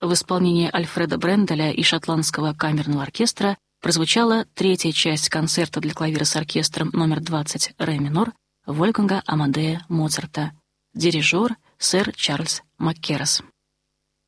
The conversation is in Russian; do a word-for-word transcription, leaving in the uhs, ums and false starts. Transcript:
в исполнении Альфреда Бренделя и шотландского камерного оркестра прозвучала третья часть концерта для клавира с оркестром номер двадцать ре минор Вольфганга Амадея Моцарта. Дирижер сэр Чарльз Маккерас.